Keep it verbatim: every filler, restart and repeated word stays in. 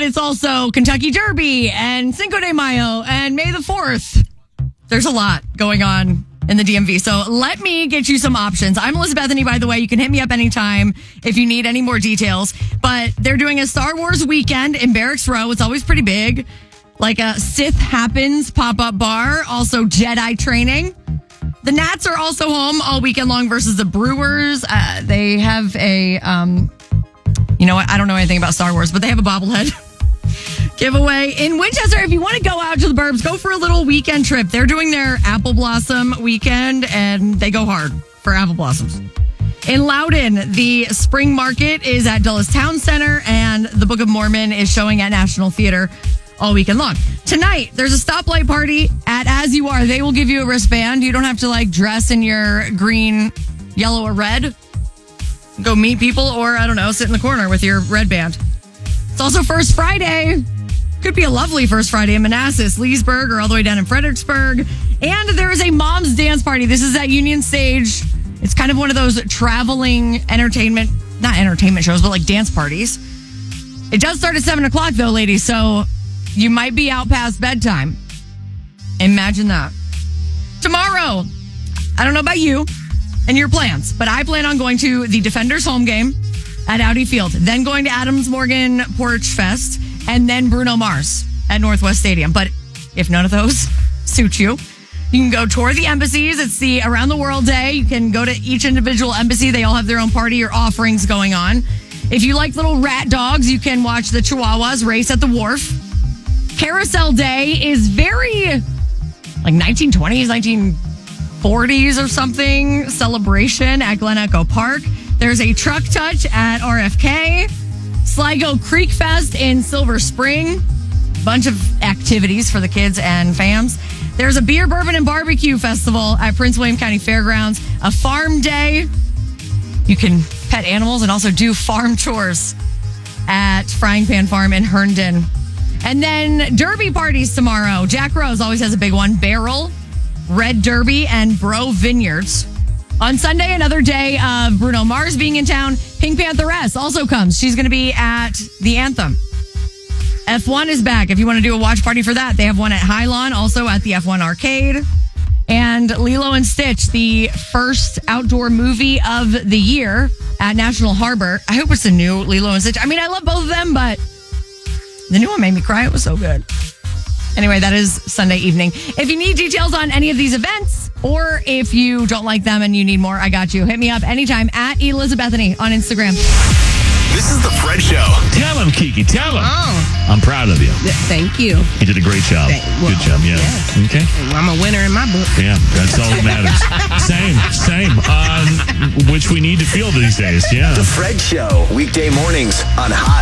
it's also Kentucky Derby and Cinco de Mayo and May the fourth. There's a lot going on in the D M V. So let me get you some options. I'm Elizabeth Bethany, by the way. You can hit me up anytime if you need any more details. But they're doing a Star Wars weekend in Barracks Row. It's always pretty big. Like a Sith Happens pop-up bar. Also Jedi training. The Nats are also home all weekend long versus the Brewers. Uh, they have a, um, you know what? I don't know anything about Star Wars, but they have a bobblehead giveaway in Winchester. If you want to go out to the burbs, go for a little weekend trip. They're doing their Apple Blossom weekend, and they go hard for apple blossoms. In Loudoun, the Spring Market is at Dulles Town Center, and the Book of Mormon is showing at National Theater all weekend long. Tonight, there's a stoplight party at As You Are. They will give you a wristband. You don't have to like dress in your green, yellow, or red. Go meet people, or I don't know, sit in the corner with your red band. It's also First Friday. Could be a lovely First Friday in Manassas, Leesburg, or all the way down in Fredericksburg. And there is a mom's dance party. This is at Union Stage. It's kind of one of those traveling entertainment, not entertainment shows, but like dance parties. It does start at seven o'clock though, ladies. So you might be out past bedtime. Imagine that. Tomorrow, I don't know about you and your plans, but I plan on going to the Defenders home game at Audi Field, then going to Adams Morgan Porch Fest, and then Bruno Mars at Northwest Stadium. But if none of those suit you, you can go tour the embassies. It's the Around the World Day. You can go to each individual embassy. They all have their own party or offerings going on. If you like little rat dogs, you can watch the Chihuahuas race at the wharf. Carousel Day is very like nineteen twenties, nineteen forties or something celebration at Glen Echo Park. There's a truck touch at R F K. Sligo Creek Fest in Silver Spring. Bunch of activities for the kids and fams. There's a beer, bourbon, and barbecue festival at Prince William County Fairgrounds. A farm day. You can pet animals and also do farm chores at Frying Pan Farm in Herndon. And then Derby parties tomorrow. Jack Rose always has a big one. Barrel, Red Derby, and Bro Vineyards. On Sunday, another day of Bruno Mars being in town. Pink Pantheress also comes. She's going to be at the Anthem. F one is back. If you want to do a watch party for that, they have one at Hylon, also at the F one Arcade. And Lilo and Stitch, the first outdoor movie of the year at National Harbor. I hope it's a new Lilo and Stitch. I mean, I love both of them, but the new one made me cry. It was so good. Anyway, that is Sunday evening. If you need details on any of these events, or if you don't like them and you need more, I got you. Hit me up anytime at Elizabethany on Instagram. This is the Fred Show. Tell him, Kiki. Tell him. Oh. I'm proud of you. Th- thank you. You did a great job. Thank, well, Good job, yeah. Yes. Okay. I'm a winner in my book. Yeah, that's all that matters. Same, same. Um, which we need to feel these days, yeah. The Fred Show, weekday mornings on Hot